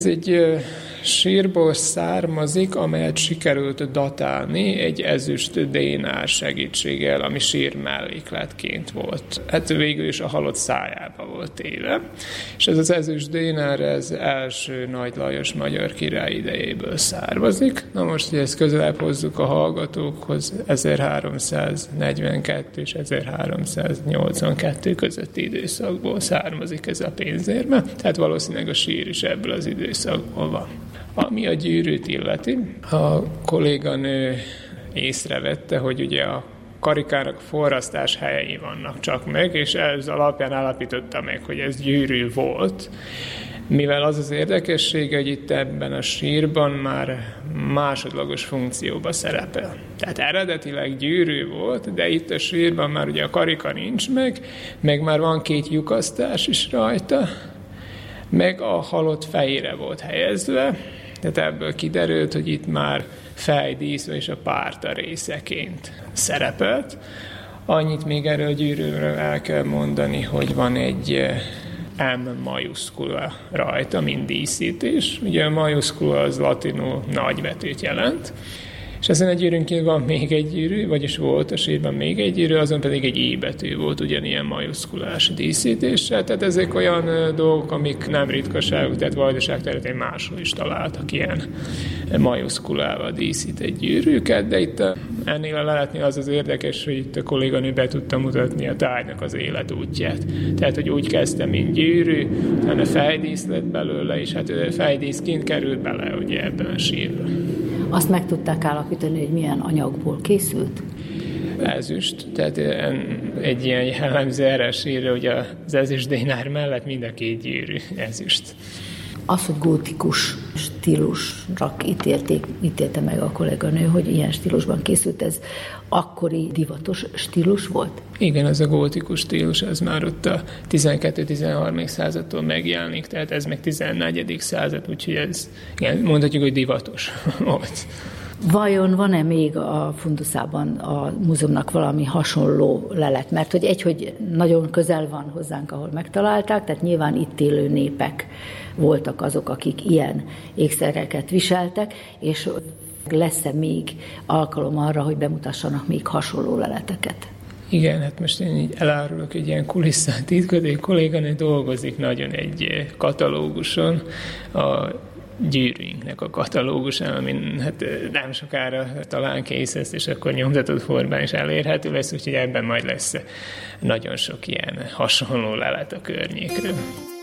Ez egy sírból származik, amelyet sikerült datálni egy ezüst DNR segítséggel, ami sír mellékletként volt. Hát végül is a halott szájába volt téve. És ez az ezüst DNR, ez első Nagy Lajos magyar király idejéből származik. Na most, hogy ezt közelebb hozzuk a hallgatókhoz, 1342 és 1382 közötti időszakból származik ez a pénzérme, tehát valószínűleg a sír is ebből az időszakból van. Ami a gyűrűt illeti, a kolléganő észrevette, hogy ugye a karikának forrasztás helyei vannak csak meg, és ez alapján állapította meg, hogy ez gyűrű volt. Mivel az az érdekessége, hogy itt ebben a sírban már másodlagos funkcióba szerepel. Tehát eredetileg gyűrű volt, de itt a sírban már ugye a karika nincs meg már van 2 lyukasztás is rajta, meg a halott fejére volt helyezve, tehát ebből kiderült, hogy itt már fejdísz és a párta részeként szerepelt. Annyit még erről a gyűrűről el kell mondani, hogy van egy M majuszkula rajta, mint díszítés. Ugye a majuszkula az latinul nagybetűt jelent, és ezen a gyűrűn van még egy gyűrű, vagyis volt a sírban még egy gyűrű, azon pedig egy I betű volt ugyanilyen majuszkulás díszítéssel. Tehát ezek olyan dolgok, amik nem ritkaságok, tehát Vajdaság területén máshol is találtak ilyen majuszkulával díszített gyűrűket, de itt ennél a leletnél az érdekes, hogy itt a kolléganő be tudta mutatni a tárgynak az életútját. Tehát, hogy úgy kezdte, mint gyűrű, utána fejdísz lett belőle, és hát fejdíszként került bele ugye ebben a sírban. Azt meg tudták állapítani, hogy milyen anyagból készült? Ezüst, tehát egy ilyen jellemző erre a sírra, hogy az ezüst DNR mellett mind a 2 gyűrű ezüst. Az, hogy gótikus stílusra ítélte meg a kolléganő, hogy ilyen stílusban készült, ez akkori divatos stílus volt? Igen, ez a gótikus stílus, ez már ott a 12-13. századtól megjelenik, tehát ez meg 14. század, úgyhogy ez, igen, mondhatjuk, hogy divatos volt. Vajon van-e még a funduszában a múzeumnak valami hasonló lelet? Mert hogy nagyon közel van hozzánk, ahol megtalálták, tehát nyilván itt élő népek voltak azok, akik ilyen ékszereket viseltek, és lesz-e még alkalom arra, hogy bemutassanak még hasonló leleteket? Igen, hát most én így elárulok egy ilyen kulisszatitkot, egy kolléganő dolgozik nagyon egy katalóguson, a gyűrűinknek a katalógusán, amin hát nem sokára talán kész lesz, és akkor nyomtatott formában is elérhető lesz, úgyhogy ebben majd lesz nagyon sok ilyen hasonló lelet a környékről.